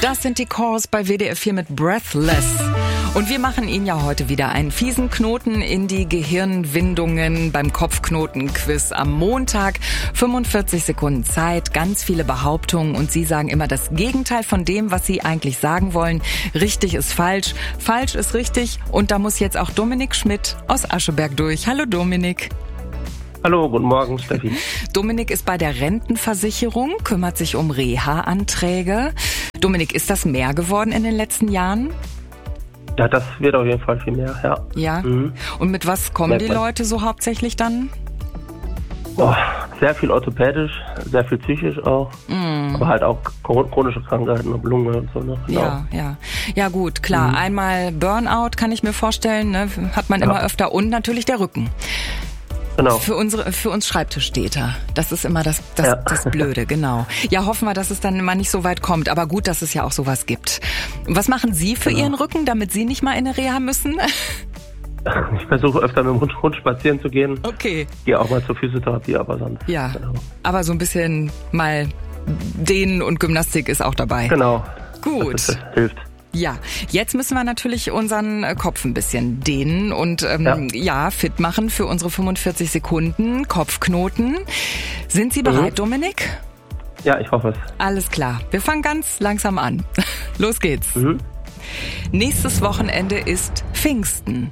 Das sind die Calls bei WDR 4 mit Breathless. Und wir machen Ihnen ja heute wieder einen fiesen Knoten in die Gehirnwindungen beim Kopfknoten-Quiz am Montag. 45 Sekunden Zeit, ganz viele Behauptungen und Sie sagen immer das Gegenteil von dem, was Sie eigentlich sagen wollen. Richtig ist falsch, falsch ist richtig und da muss jetzt auch Dominik Schmidt aus Ascheberg durch. Hallo Dominik. Hallo, guten Morgen, Steffi. Dominik ist bei der Rentenversicherung, kümmert sich um Reha-Anträge. Dominik, ist das mehr geworden in den letzten Jahren? Ja, das wird auf jeden Fall viel mehr, ja. Ja? Mhm. Und mit was kommen die Leute so hauptsächlich dann? Sehr viel orthopädisch, sehr viel psychisch auch, aber halt auch chronische Krankheiten, Lunge und so. Ne? Genau. Ja gut, klar. Einmal Burnout kann ich mir vorstellen, ne? Hat man immer öfter und natürlich der Rücken. Genau. Für uns Schreibtischstädter. Das ist immer das Blöde, genau. Ja, hoffen wir, dass es dann immer nicht so weit kommt. Aber gut, dass es ja auch sowas gibt. Was machen Sie für Ihren Rücken, damit Sie nicht mal in eine Reha müssen? Ich versuche öfter mit dem Hund spazieren zu gehen. Okay. Gehe auch mal zur Physiotherapie, aber sonst. Ja, aber so ein bisschen mal Dehnen und Gymnastik ist auch dabei. Genau. Gut. Das hilft. Ja, jetzt müssen wir natürlich unseren Kopf ein bisschen dehnen und fit machen für unsere 45 Sekunden Kopfknoten. Sind Sie bereit, Dominik? Ja, ich hoffe es. Alles klar, wir fangen ganz langsam an. Los geht's. Nächstes Wochenende ist Pfingsten.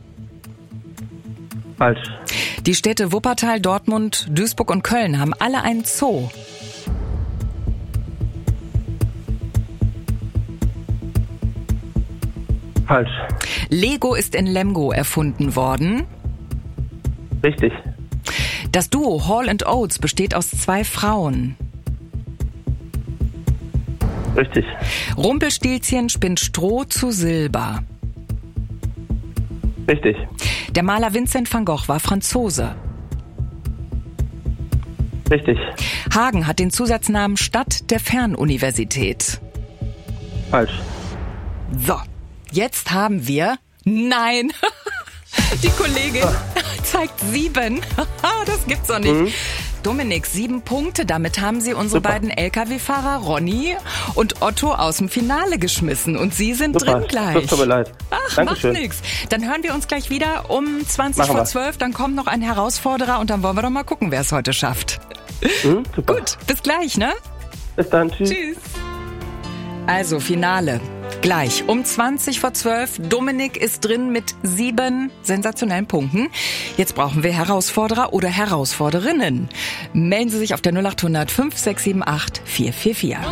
Falsch. Die Städte Wuppertal, Dortmund, Duisburg und Köln haben alle einen Zoo. Falsch. Lego ist in Lemgo erfunden worden. Richtig. Das Duo Hall & Oates besteht aus 2 Frauen. Richtig. Rumpelstilzchen spinnt Stroh zu Silber. Richtig. Der Maler Vincent van Gogh war Franzose. Richtig. Hagen hat den Zusatznamen Stadt der Fernuniversität. Falsch. So, jetzt haben wir... Nein! Die Kollegin zeigt 7. Das gibt's doch nicht. Dominik, 7 Punkte. Damit haben Sie unsere beiden LKW-Fahrer Ronny und Otto aus dem Finale geschmissen. Und Sie sind drin gleich. Das tut mir leid. Ach, Dankeschön. Macht nichts. Dann hören wir uns gleich wieder um 20 vor 12. Dann kommt noch ein Herausforderer und dann wollen wir doch mal gucken, wer es heute schafft. Super. Gut, bis gleich, ne? Bis dann, tschüss. Tschüss. Also, Finale. Gleich um 20 vor 12. Dominik ist drin mit 7 sensationellen Punkten. Jetzt brauchen wir Herausforderer oder Herausforderinnen. Melden Sie sich auf der 0800 5678 444.